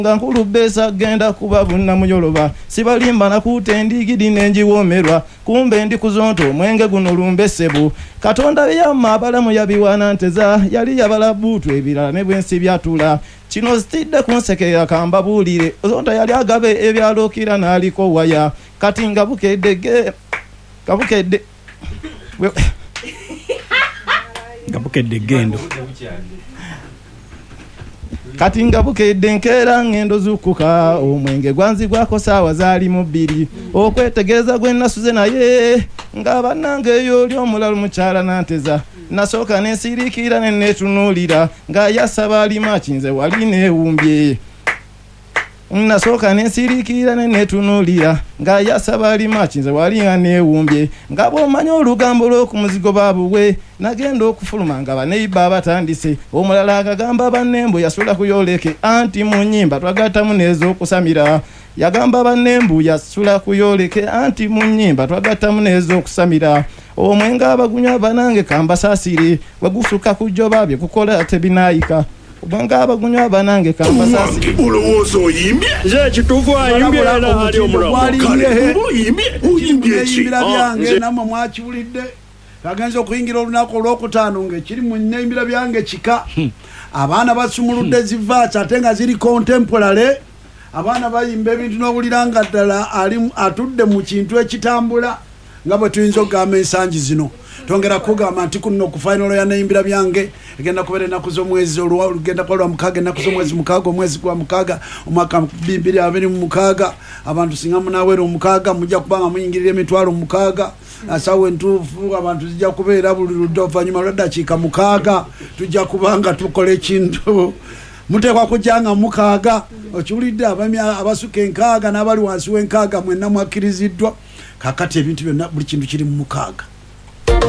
Ngankulu besa genda kuba bunna muyoloba sibalimba nakute ndigidi nenjiwomerwa kumbe ndi kuzonto mwenge guno lumbesebu Katonda yamma abalamu yabiwana nteza yali yabalabutu ebirala ne bwensi byatula kino stidde kunsekera kamba bulire zonta yali agabe ebyalokira naliko waya kati ngabukedde gabukedde gendo kati ngabukedde nkera ngendo zukuka omwenge gwanzi gwako sawa zali mubiri okwetegeeza gwe nasuze naye ng'abannange yoli omulalu mukyala nanteza nasoka nensirikira nenetunulira nga yasaba alima kinze wali neewumbye nasoka nensirikira nenetunulira nga yasaba alima kinze wali nga neewumbye nga bw'omanya olugambo lw'okumuzigo babuwe nagenda okufuluma nga baneiba batandise omulala agagamba bannembu yasula kuyoleke anti mu nnyimba twagattamu n'ez'okusamira yagamba bannembu yasula kuyoleke anti mu nnyimba twagattamu n'ez'okusamira omwenge abagunywa banange kambasasire wegusuka kujjoba bye kukola tebinaayika omwenge abagunywa banange kambasasire olowooza oyimbye nze kituufu ayimbye era ali omulamu oyimbye ki byange namwe mwakiwulidde kagenza okuyingira olunaku olwokutaano ng'ekiri mu nneyimbira byange kika abaana basumuludde zivaasi ate nga ziri contemporary abaana bayimba ebintu n'owulira nga ddala atudde mu kintu ekitambula nga bwe tuyinza okugamba ensangi zino tongera kugamba nti kuno ku final ya nneyimbira byange egenda kubeera ennaku z'omwezi olugenda kuba lwa mukaaga ennaku z'omwezi mukaaga omwezi gwa mukaaga omwaka 2026 abantu singa munaweera omukaaga mujja kubanga muyingirira emitwalo mukaaga asawo entuufu abantu zijja kubeera buli ludda oluvannyuma lw'eddakiika mukaaga tujja kubanga tukola ekintu muteekwa kujjanga mukaaga okiwulidde abasuka enkaaga n'abali wansi w'enkaaga mwenna mwakkiriziddwa kakati ebintu byonna buli kintu kiri mu mukaaga